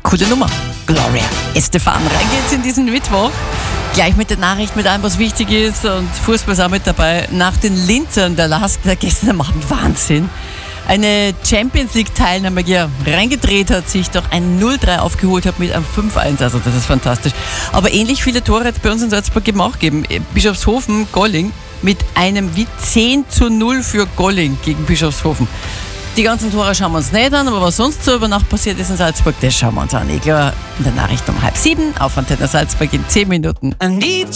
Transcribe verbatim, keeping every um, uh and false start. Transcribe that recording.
Coole Nummer. Gloria Estefan. Rein geht's in diesen Mittwoch. Gleich mit der Nachricht, mit allem, was wichtig ist, und Fußball ist auch mit dabei. Nach den Linzern der Lask, der gestern am Abend, Wahnsinn. Eine Champions League Teilnahme hier reingedreht hat, sich doch ein null drei aufgeholt hat mit einem fünf eins. Also das ist fantastisch. Aber ähnlich viele Tore hat es bei uns in Salzburg eben auch gegeben. Bischofshofen, Golling mit einem wie zehn zu null für Golling gegen Bischofshofen. Die ganzen Tore schauen wir uns nicht an, aber was sonst so über Nacht passiert ist in Salzburg, das schauen wir uns an. Ich glaube, in der Nachricht um halb sieben auf Antenne Salzburg in zehn Minuten.